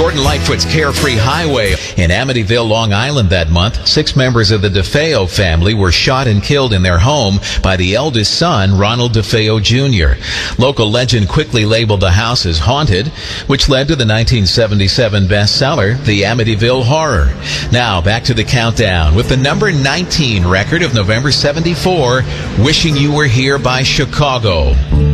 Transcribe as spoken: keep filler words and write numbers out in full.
Gordon Lightfoot's Carefree Highway. In Amityville, Long Island that month, six members of the DeFeo family were shot and killed in their home by the eldest son, Ronald DeFeo Junior Local legend quickly labeled the house as haunted, which led to the nineteen seventy-seven bestseller, The Amityville Horror. Now, back to the countdown with the number nineteen record of November seventy-four, Wishing You Were Here by Chicago.